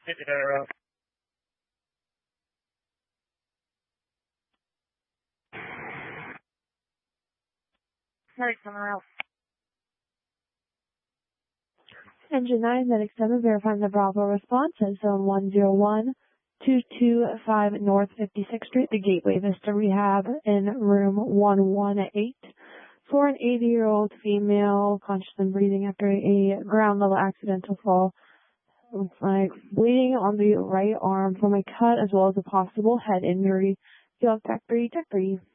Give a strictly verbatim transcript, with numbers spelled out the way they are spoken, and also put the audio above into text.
Arrow. Medic somewhere else. Engine nine, Medic seven, verifying the Bravo response at zone one zero one, two two five North fifty-sixth Street, the Gateway Vista Rehab in room one one eight. For an eighty-year-old female, conscious and breathing after a ground-level accidental fall. Like bleeding on the right arm from a cut as well as a possible head injury. Field Tech three, Tech three.